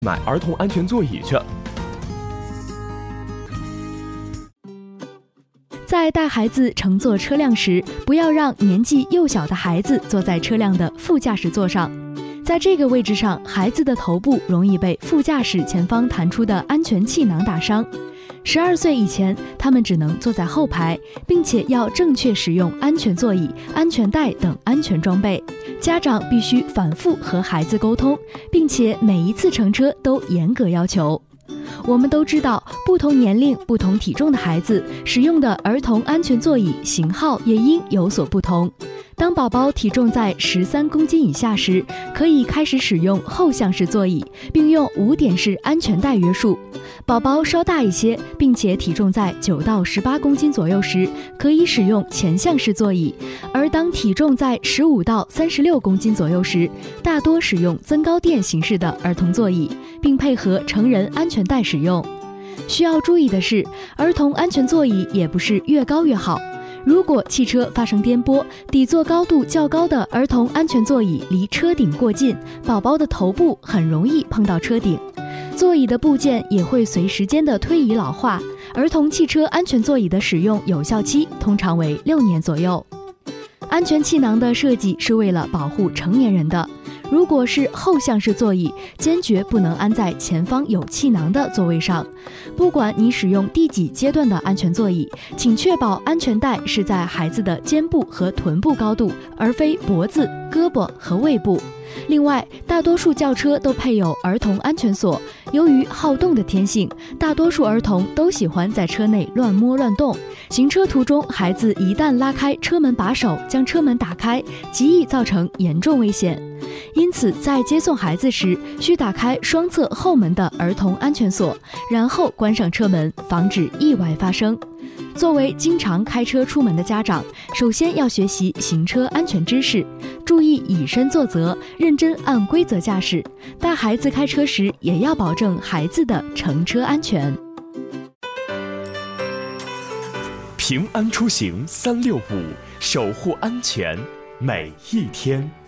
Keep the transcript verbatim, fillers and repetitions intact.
买儿童安全座椅去。 在带孩子乘坐车辆时，不要让年纪幼小的孩子坐在车辆的副驾驶座上。在这个位置上，孩子的头部容易被副驾驶前方弹出的安全气囊打伤。十二岁以前，他们只能坐在后排，并且要正确使用安全座椅、安全带等安全装备。家长必须反复和孩子沟通，并且每一次乘车都严格要求。我们都知道，不同年龄、不同体重的孩子使用的儿童安全座椅型号也应有所不同。当宝宝体重在十三公斤以下时，可以开始使用后向式座椅，并用五点式安全带约束。宝宝稍大一些，并且体重在九到十八公斤左右时，可以使用前向式座椅；而当体重在十五到三十六公斤左右时，大多使用增高垫形式的儿童座椅，并配合成人安全带使用。需要注意的是，儿童安全座椅也不是越高越好。如果汽车发生颠簸，底座高度较高的儿童安全座椅离车顶过近，宝宝的头部很容易碰到车顶。座椅的部件也会随时间的推移老化，儿童汽车安全座椅的使用有效期通常为六年左右。安全气囊的设计是为了保护成年人的。如果是后向式座椅，坚决不能安在前方有气囊的座位上。不管你使用第几阶段的安全座椅，请确保安全带是在孩子的肩部和臀部高度，而非脖子、胳膊和胃部。另外，大多数轿车都配有儿童安全锁。由于好动的天性，大多数儿童都喜欢在车内乱摸乱动。行车途中，孩子一旦拉开车门把手，将车门打开，极易造成严重危险。因此，在接送孩子时，需打开双侧后门的儿童安全锁，然后关上车门，防止意外发生。作为经常开车出门的家长，首先要学习行车安全知识，注意以身作则，认真按规则驾驶。带孩子开车时，也要保证孩子的乘车安全。 平安出行三六五，守护安全每一天。